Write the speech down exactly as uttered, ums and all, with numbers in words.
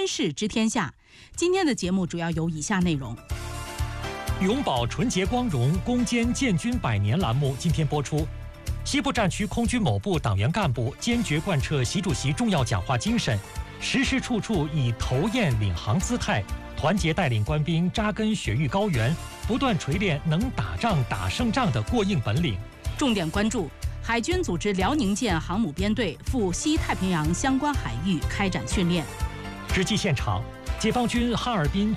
事知天下。今天的节目主要有以下内容： 永葆纯洁光荣，攻坚建军百年栏目今天播出。西部战区空军某部党员干部坚决贯彻习主席重要讲话精神，时时处处以头雁领航姿态，团结带领官兵扎根雪域高原，不断锤炼能打仗打胜仗的过硬本领。 重点关注海军组织辽宁舰航母编队赴西太平洋相关海域开展训练。 直击现场，解放军哈尔滨